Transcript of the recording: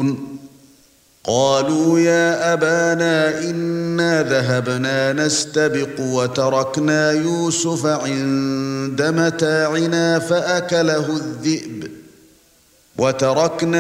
يعدلون قالوا يا أبانا إنا ذهبنا نستبق وتركنا يوسف عند متاعنا فأكله الذئب وتركنا